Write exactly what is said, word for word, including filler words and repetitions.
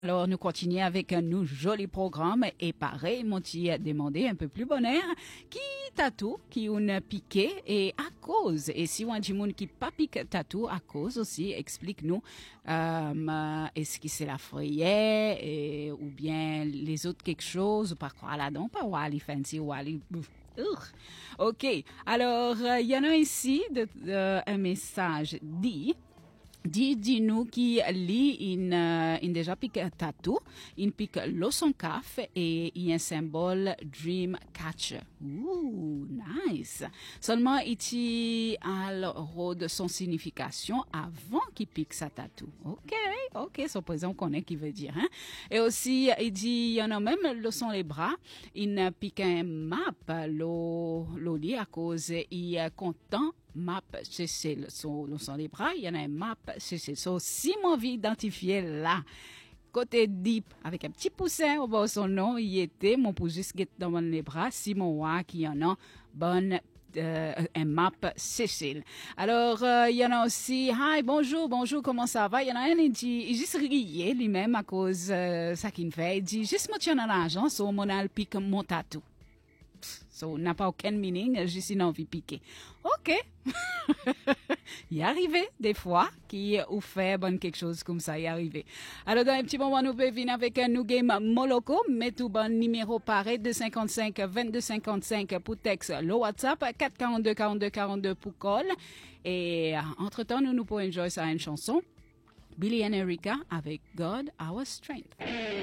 Alors, nous continuons avec un nous joli programme et pareil, mon petit a demandé un peu plus bonheur qui tatou, qui une piqué et à cause. Et si on a du monde qui pas pique tatou à cause aussi, explique-nous, euh, est-ce que c'est la frayère et, ou bien les autres quelque chose, ou par quoi là-dedans, pas Wally Fancy, Wally. Ok, alors il y en a ici de, de, un message dit. Dis, dis-nous qui lit in, uh, in déjà pique tatou, in pique l'osson caf et il y a un symbole dream catcher. Ouh, nice. Seulement, il a le de son signification avant qu'il pique sa tatou. Ok, ok, so présent on connaît qui veut dire, hein. Et aussi, il dit, il y en a même le sont les bras, il pique un map, l'eau, l'eau lit à cause, il est content. Map, c'est le son, le son les bras, il y en a un map, c'est c'est so, si mon vie identifié là, côté deep, avec un petit poussin au bas de son nom, il était, mon pouce juste dans les bras, si mon wa qui en a, bonne, euh, un map Cécile. Alors, euh, il y en a aussi, hi, bonjour, bonjour, comment ça va? Il y en a un, il dit, il juste riait lui-même à cause, euh, ça qu'il fait, il dit, juste moi, tu en as l'argent, so, mon alpique, mon tatou. So, n'a pas aucun meaning, juste une envie piquer. Ok. Il est arrivé, des fois, qui ou fait bon quelque chose comme ça, il est arrivé. Alors, dans un petit moment, nous pouvons venir avec un New Game Moloko, mais tout bon numéro pareil, deux cinquante-cinq vingt-deux cinquante-cinq pour texte, le WhatsApp, quatre quarante-deux quarante-deux quarante-deux pour call. Et, entre-temps, nous nous pouvons enjoy ça une chanson. Billy and Erica avec God, Our Strength.